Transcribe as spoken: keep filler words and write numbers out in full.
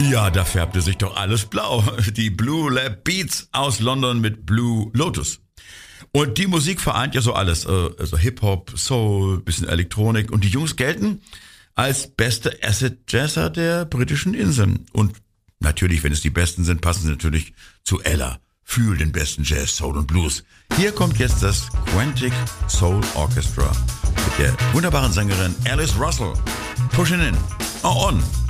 Ja, da färbte sich doch alles blau. Die Blue Lab Beats aus London mit Blue Lotus. Und die Musik vereint ja so alles. Also Hip-Hop, Soul, bisschen Elektronik. Und die Jungs gelten als beste Acid-Jazzer der britischen Inseln. Und natürlich, wenn es die Besten sind, passen sie natürlich zu Ella. Für den besten Jazz, Soul und Blues. Hier kommt jetzt das Quantic Soul Orchestra mit der wunderbaren Sängerin Alice Russell. Pushing in. Oh, on.